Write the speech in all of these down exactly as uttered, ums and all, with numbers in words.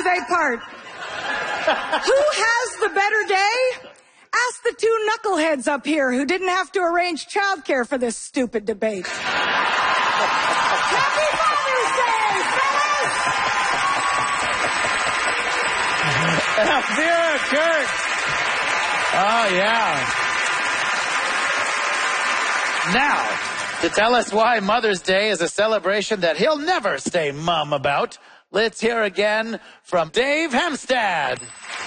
Day part. Who has the better day? Ask the two knuckleheads up here who didn't have to arrange childcare for this stupid debate. Happy Father's Day, fellas! Elvira Kurt. Oh, yeah. Now, to tell us why Mother's Day is a celebration that he'll never stay mum about, let's hear again from Dave Hemstad.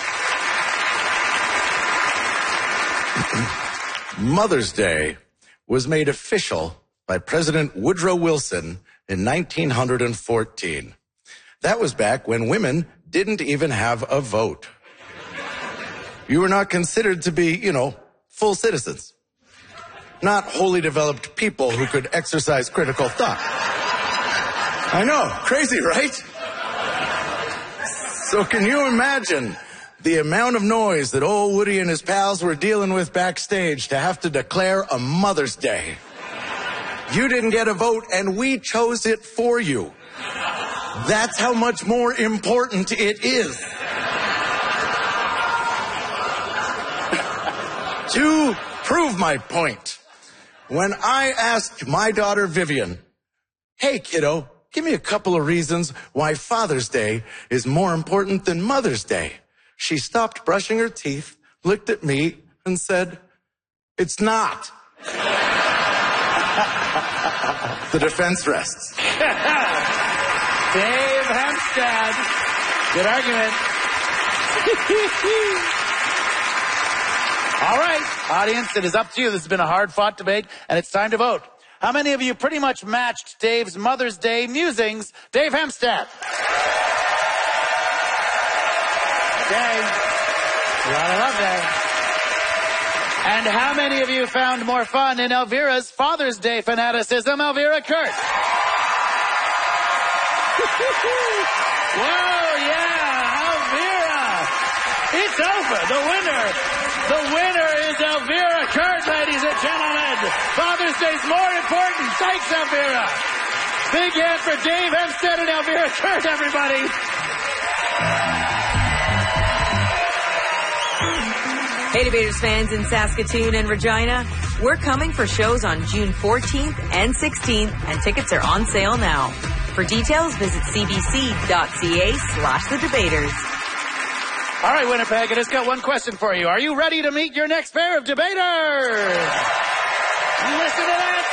Mother's Day was made official by President Woodrow Wilson in nineteen fourteen. That was back when women didn't even have a vote. You were not considered to be, you know, full citizens. Not wholly developed people who could exercise critical thought. I know, crazy, right? So can you imagine the amount of noise that old Woody and his pals were dealing with backstage to have to declare a Mother's Day? You didn't get a vote, and we chose it for you. That's how much more important it is. To prove my point, when I asked my daughter Vivian, hey, kiddo, give me a couple of reasons why Father's Day is more important than Mother's Day, she stopped brushing her teeth, looked at me, and said, it's not. The defense rests. Dave Hemstad. Good argument. All right, audience, it is up to you. This has been a hard-fought debate, and it's time to vote. How many of you pretty much matched Dave's Mother's Day musings? Dave Hemstad. Dave. You gotta love Dave. And how many of you found more fun in Elvira's Father's Day fanaticism? Elvira Kurt. Whoa, yeah, Elvira. It's over. The winner. The winner is Elvira Kurt, ladies and gentlemen. Father's Day's more important. Thanks, Elvira. Big hand for Dave Hemstad and Elvira Kurt, everybody. Hey, Debaters fans in Saskatoon and Regina, we're coming for shows on June fourteenth and sixteenth, and tickets are on sale now. For details, visit cbc.ca slash the debaters. All right, Winnipeg, I just got one question for you. Are you ready to meet your next pair of debaters? Listen to that,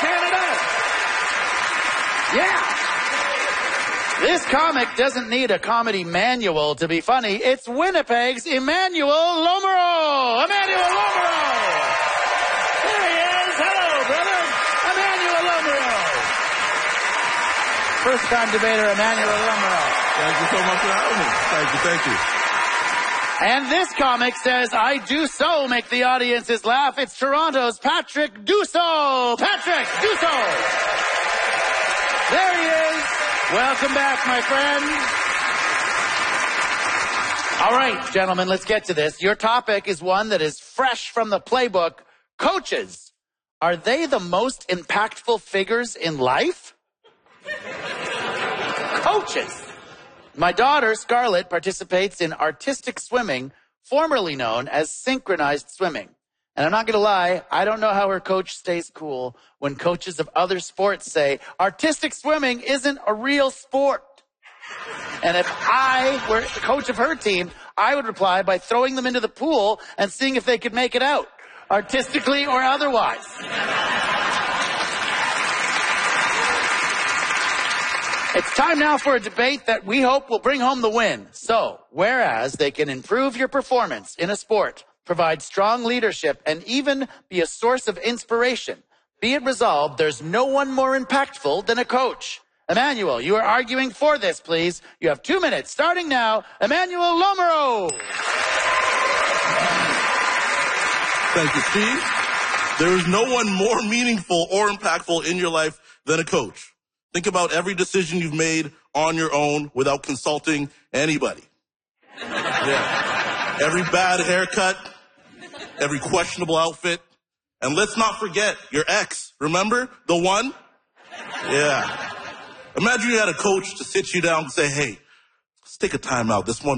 Canada. Yeah. This comic doesn't need a comedy manual to be funny. It's Winnipeg's Emmanuel Lomero. Emmanuel Lomero. There he is. Hello, brother. Emmanuel Lomero. First-time debater, Emmanuel Lomero. Thank you so much for having me. Thank you, thank you. And this comic says, I do so make the audiences laugh. It's Toronto's Patrick Dussault. Patrick Dussault. There he is. Welcome back, my friend. All right, gentlemen, let's get to this. Your topic is one that is fresh from the playbook. Coaches, are they the most impactful figures in life? Coaches. My daughter, Scarlett, participates in artistic swimming, formerly known as synchronized swimming. And I'm not going to lie, I don't know how her coach stays cool when coaches of other sports say, artistic swimming isn't a real sport. And if I were the coach of her team, I would reply by throwing them into the pool and seeing if they could make it out, artistically or otherwise. It's time now for a debate that we hope will bring home the win. So, whereas they can improve your performance in a sport, provide strong leadership, and even be a source of inspiration, be it resolved, there's no one more impactful than a coach. Emmanuel, you are arguing for this, please. You have two minutes, starting now. Emmanuel Lomero. Thank you, Steve. There is no one more meaningful or impactful in your life than a coach. Think about every decision you've made on your own without consulting anybody. Yeah. Every bad haircut, every questionable outfit. And let's not forget your ex. Remember? The one? Yeah. Imagine you had a coach to sit you down and say, hey, let's take a time out. This one